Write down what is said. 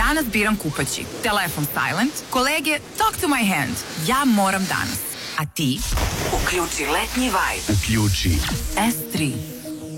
Danas biram kupaći. Telefon silent. Kolege, talk to my hand. Ja moram danas. A ti? Uključi letnji vibe. Uključi S3.